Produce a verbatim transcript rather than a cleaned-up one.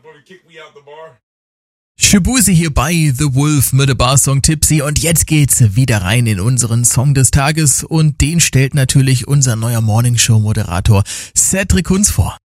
Shaboozey hier bei The Wolf mit dem Barsong Tipsy und jetzt geht's wieder rein in unseren Song des Tages und den stellt natürlich unser neuer Morningshow-Moderator Cedric Kunz vor.